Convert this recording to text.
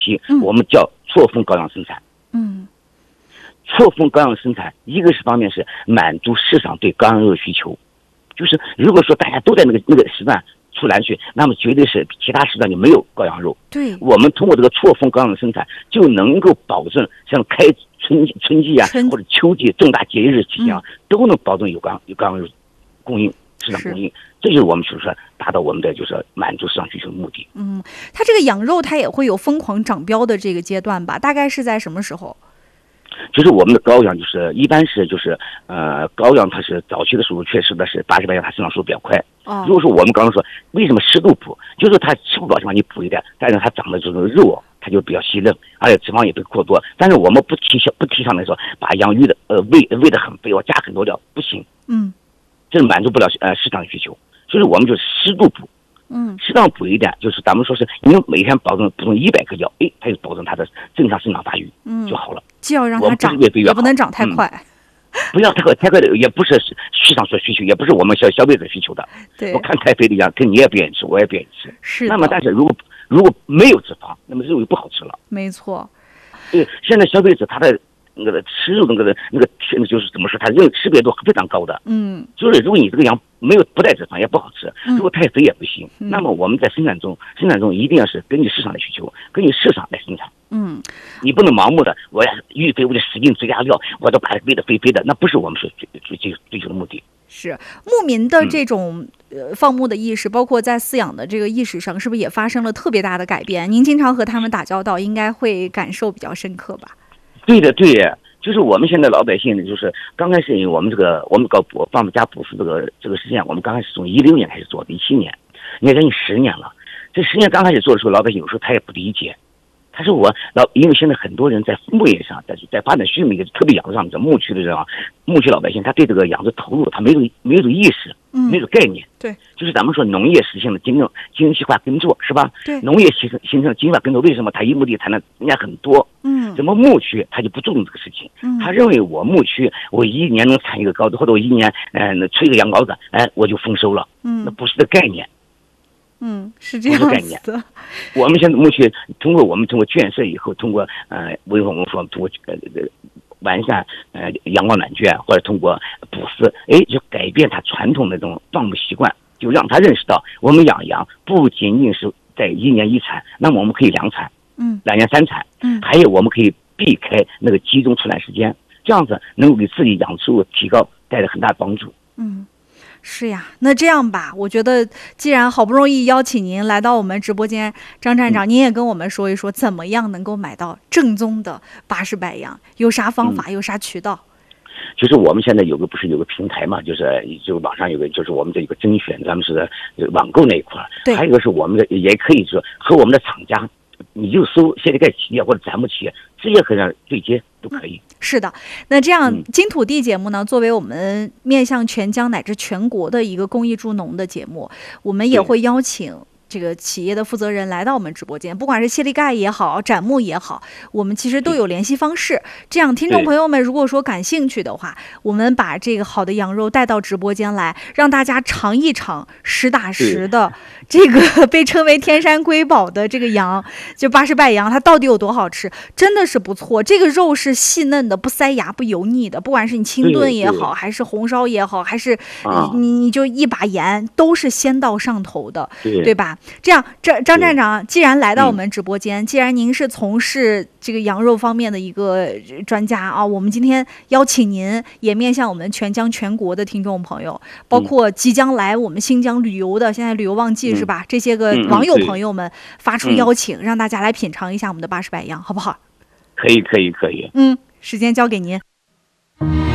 我们叫错峰高养生产。错峰高养生产，一个是方面是满足市场对高养肉需求，就是如果说大家都在那个时段出栏去，那么绝对是其他时段就没有高养肉。 对， 我们通过这个错峰高养生产，就能够保证像开春季啊或者秋季重大节日期间都能保证有高养肉供应，市场供应。这就是我们就是说达到我们的就是满足市场需求的目的。 它这个养肉它也会有疯狂涨标的这个阶段吧？大概是在什么时候？ 就是我们的羔羊，就是一般是就是羔羊它是早期的时候确实的是80-100羊，它生长速度比较快。如果说我们刚刚说为什么适度补，就是它吃不饱情况你补一点，但是它长的这个肉它就比较细嫩，而且脂肪也不过多。但是我们不提倡来说把养鱼的喂得很肥，我加很多料不行。这是满足不了市场的需求，所以我们就适度补。适当补一点，就是咱们说是你每天补充100克药，它就保证它的正常生长发育就好了。 既要让它长，也不能长太快。 不要太快的，也不是市场所需求，也不是我们消费者需求的。 对， 我看太肥的羊，跟你也不愿意吃，我也不愿意吃。 是。 那么，但是如果没有脂肪，那么肉就不好吃了。 没错。 对，现在消费者他的那个吃肉就是怎么说，他认为识别度非常高的。就是如果你这个羊不带脂肪也不好吃，如果太肥也不行。那么我们在生产中一定要是根据市场的需求，根据市场来生产。你不能盲目的，我要鱼肥我就使劲追加料，我都把它喂得肥肥的，那不是我们所追求的目的。 是牧民的这种放牧的意识，包括在饲养的这个意识上，是不是也发生了特别大的改变？您经常和他们打交道，应该会感受比较深刻吧？ 对的，就是我们现在老百姓呢，就是刚开始我们搞放牧加捕食这个实践，我们刚开始从16年开始做的，17年，你看将近10年了。这10年刚开始做的时候，老百姓有时候他也不理解。他说因为现在很多人在牧业上，在发展畜牧，特别养殖上，在牧区的人啊，牧区老百姓他对这个养殖投入他没有意识，没有概念。 对， 就是咱们说农业实现了精细化耕作，是吧？对，农业形成了精细化耕作，为什么他一亩地产能人家很多？怎么牧区他就不注重这个事情？他认为我牧区我一年能产一个羔子，或者我一年出一个羊羔子，我就丰收了。那不是这概念。 是这样子的。 我们现在牧区通过圈舍以后，通过我们说通过完善阳光暖圈，或者通过捕饲，就改变他传统的这种放牧习惯，就让他认识到我们养羊不仅仅是在1年1产，那么我们可以2产，2年3产，还有我们可以避开那个集中出栏时间，这样子能够给自己养殖收入提高带来很大帮助。 是呀，那这样吧，我觉得既然好不容易邀请您来到我们直播间，张站长，您也跟我们说一说，怎么样能够买到正宗的80百羊，有啥方法，有啥渠道？ 就是我们现在有个平台嘛，就网上有个，就是我们这有个甄选，咱们是网购那一块，还有一个是我们的也可以说和我们的厂家，你就搜谢里盖企业或者咱们企业，直接和人对接都可以。 是的，那这样金土地节目呢，作为我们面向全疆乃至全国的一个公益助农的节目，我们也会邀请这个企业的负责人来到我们直播间，不管是谢利盖也好，展牧也好，我们其实都有联系方式。这样听众朋友们如果说感兴趣的话，我们把这个好的羊肉带到直播间来，让大家尝一尝实打实的这个被称为天山瑰宝的这个羊，就80拜羊，它到底有多好吃，真的是不错。这个肉是细嫩的，不塞牙，不油腻的，不管是你清炖也好，还是红烧也好，还是你就一把盐，都是先到上头的，对吧？这样，张站长，既然来到我们直播间，既然您是从事这个羊肉方面的一个专家啊，我们今天邀请您，也面向我们全疆全国的听众朋友，包括即将来我们新疆旅游的，现在旅游旺季是吧？这些个网友朋友们发出邀请，让大家来品尝一下我们的80拜羊，好不好？ 可以。 时间交给您。